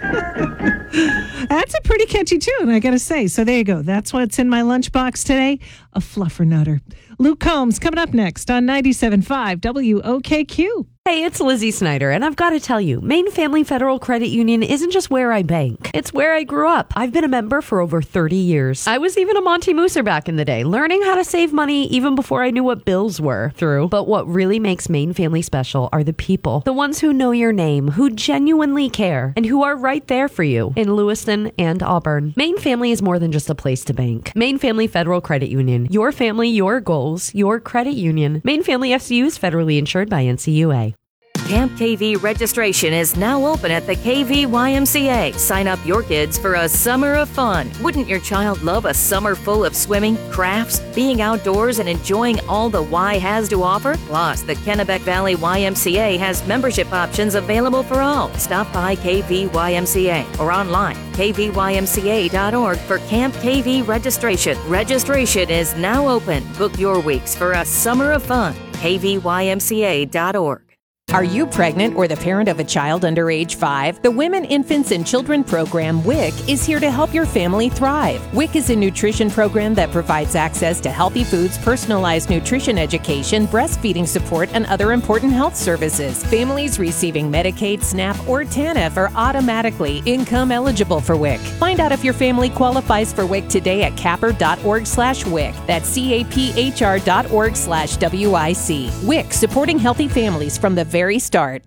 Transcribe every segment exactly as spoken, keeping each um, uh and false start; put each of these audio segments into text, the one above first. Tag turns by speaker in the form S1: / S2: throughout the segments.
S1: That's a pretty catchy tune, I got to say. So there you go. That's what's in my lunchbox today, a fluffernutter. Luke Combs coming up next on ninety-seven point five W O K Q.
S2: Hey, it's Lizzie Snyder, and I've got to tell you, Maine Family Federal Credit Union isn't just where I bank. It's where I grew up. I've been a member for over thirty years. I was even a Monty Mooser back in the day, learning how to save money even before I knew what bills were through. But what really makes Maine Family special are the people, the ones who know your name, who genuinely care, and who are right there for you in Lewiston and Auburn. Maine Family is more than just a place to bank. Maine Family Federal Credit Union. Your family, your goals, your credit union. Maine Family F C U is federally insured by N C U A.
S3: Camp K V registration is now open at the K V Y M C A. Sign up your kids for a summer of fun. Wouldn't your child love a summer full of swimming, crafts, being outdoors, and enjoying all the Y has to offer? Plus, the Kennebec Valley Y M C A has membership options available for all. Stop by K V Y M C A or online, k v y m c a dot org for Camp K V registration. Registration is now open. Book your weeks for a summer of fun. k v y m c a dot org.
S4: Are you pregnant or the parent of a child under age five? The Women, Infants, and Children program, W I C, is here to help your family thrive. W I C is a nutrition program that provides access to healthy foods, personalized nutrition education, breastfeeding support, and other important health services. Families receiving Medicaid, SNAP, or TANF are automatically income eligible for W I C. Find out if your family qualifies for W I C today at capper.org slash WIC. That's C-A-P-H-R dot org slash W-I-C. W I C, supporting healthy families from the very start.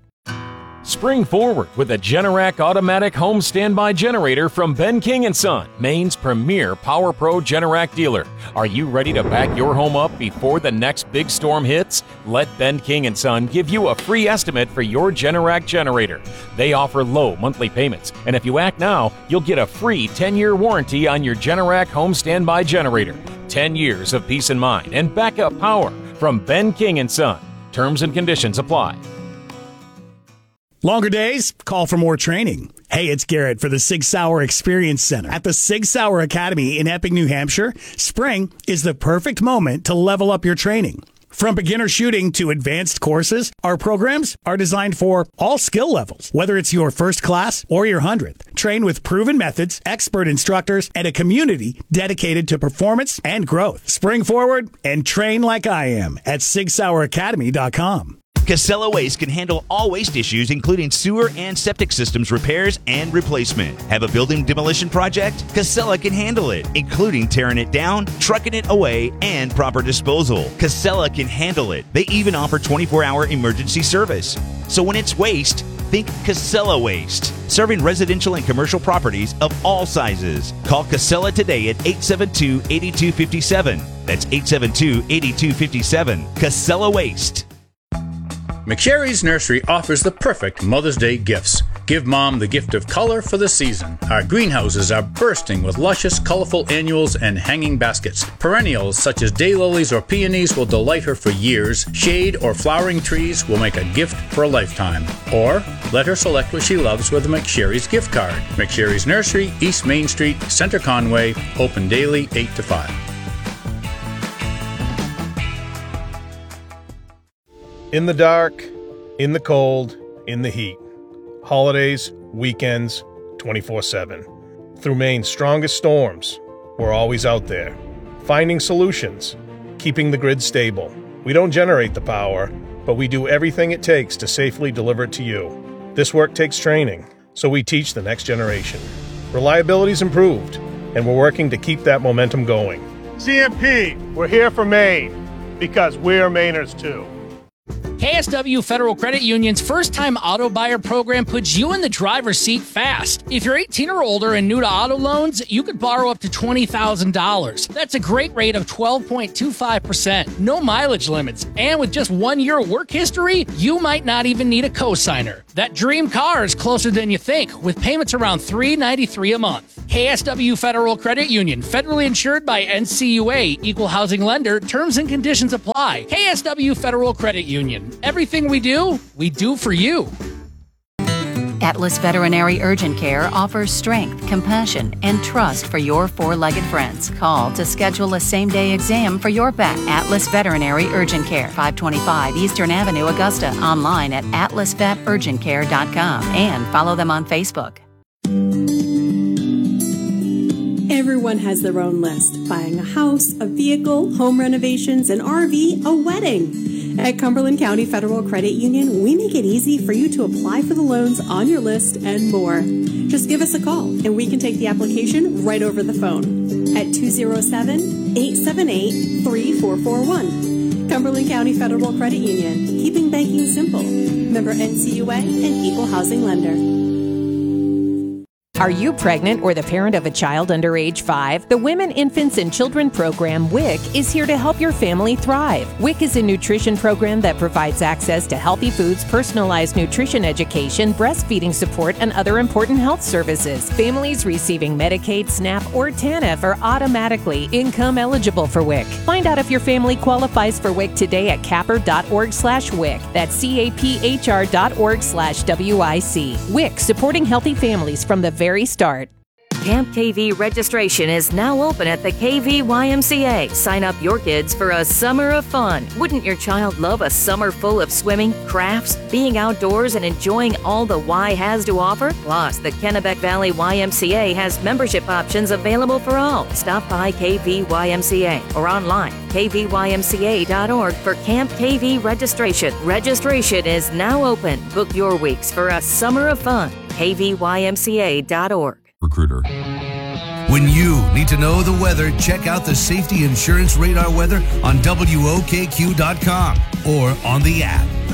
S5: Spring forward with a Generac automatic home standby generator from Ben King and Son, Maine's premier Power Pro Generac dealer. Are you ready to back your home up before the next big storm hits? Let Ben King and Son give you a free estimate for your Generac generator. They offer low monthly payments, and if you act now, you'll get a free ten-year warranty on your Generac home standby generator. ten years of peace of mind and backup power from Ben King and Son. Terms and conditions apply.
S6: Longer days? Call for more training. Hey, it's Garrett for the Sig Sauer Experience Center. At the Sig Sauer Academy in Epping, New Hampshire, spring is the perfect moment to level up your training. From beginner shooting to advanced courses, our programs are designed for all skill levels, whether it's your first class or your hundredth. Train with proven methods, expert instructors, and a community dedicated to performance and growth. Spring forward and train like I am at sig sauer academy dot com.
S7: Casella Waste can handle all waste issues, including sewer and septic systems repairs and replacement. Have a building demolition project? Casella can handle it, including tearing it down, trucking it away, and proper disposal. Casella can handle it. They even offer twenty-four hour emergency service. So when it's waste, think Casella Waste. Serving residential and commercial properties of all sizes. Call Casella today at eight seven two, eight two five seven. That's eight seven two, eight two five seven. Casella Waste.
S8: McSherry's Nursery offers the perfect Mother's Day gifts. Give Mom the gift of color for the season. Our greenhouses are bursting with luscious, colorful annuals and hanging baskets. Perennials such as daylilies or peonies will delight her for years. Shade or flowering trees will make a gift for a lifetime. Or let her select what she loves with a McSherry's gift card. McSherry's Nursery, East Main Street, Center Conway, open daily eight to five.
S9: In the dark, in the cold, in the heat. Holidays, weekends, twenty-four seven. Through Maine's strongest storms, we're always out there. Finding solutions, keeping the grid stable. We don't generate the power, but we do everything it takes to safely deliver it to you. This work takes training, so we teach the next generation. Reliability's improved, and we're working to keep that momentum going. C M P, we're here for Maine, because we're Mainers too.
S10: K S W Federal Credit Union's first-time auto buyer program puts you in the driver's seat fast. If you're eighteen or older and new to auto loans, you could borrow up to twenty thousand dollars. That's a great rate of twelve point two five percent. No mileage limits. And with just one year of work history, you might not even need a cosigner. That dream car is closer than you think, with payments around three dollars and ninety-three cents a month. K S W Federal Credit Union, federally insured by N C U A, equal housing lender. Terms and conditions apply. K S W Federal Credit Union. Everything we do, we do for you.
S11: Atlas Veterinary Urgent Care offers strength, compassion, and trust for your four-legged friends. Call to schedule a same-day exam for your pet. Atlas Veterinary Urgent Care, five twenty-five Eastern Avenue, Augusta. Online at atlas vet urgent care dot com and follow them on Facebook.
S12: Everyone has their own list. Buying a house, a vehicle, home renovations, an R V, a wedding. At Cumberland County Federal Credit Union, we make it easy for you to apply for the loans on your list and more. Just give us a call and we can take the application right over the phone at two oh seven, eight seven eight, three four four one. Cumberland County Federal Credit Union, keeping banking simple. Member N C U A and Equal Housing Lender.
S4: Are you pregnant or the parent of a child under age five? The Women, Infants, and Children program, W I C, is here to help your family thrive. W I C is a nutrition program that provides access to healthy foods, personalized nutrition education, breastfeeding support, and other important health services. Families receiving Medicaid, SNAP, or TANF are automatically income eligible for W I C. Find out if your family qualifies for W I C today at capper.org slash WIC. That's C-A-P-H-R dot org slash W-I-C. W I C, supporting healthy families from the very start.
S3: Camp K V registration is now open at the K V Y M C A. Sign up your kids for a summer of fun. Wouldn't your child love a summer full of swimming, crafts, being outdoors, and enjoying all the Y has to offer? Plus, the Kennebec Valley Y M C A has membership options available for all. Stop by K V Y M C A or online, K V Y M C A dot org for Camp K V registration. Registration is now open. Book your weeks for a summer of fun. K V Y M C A dot org.
S13: Recruiter. When you need to know the weather, check out the Safety Insurance Radar weather on W O K Q dot com or on the app.